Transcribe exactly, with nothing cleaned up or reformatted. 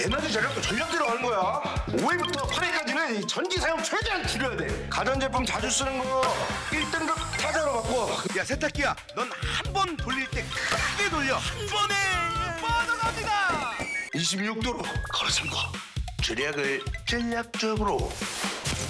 에너지 전략도 전략대로 하는 거야. 오 회부터 팔 회까지는 전기 사용 최대한 줄여야 돼. 가전제품 자주 쓰는 거 일 등급 타자로 바꿔. 야 세탁기야, 넌 한 번 돌릴 때 크게 돌려. 한 번에 뻗어갑니다. 이십육 도로 걸어선 거 전략을 전략적으로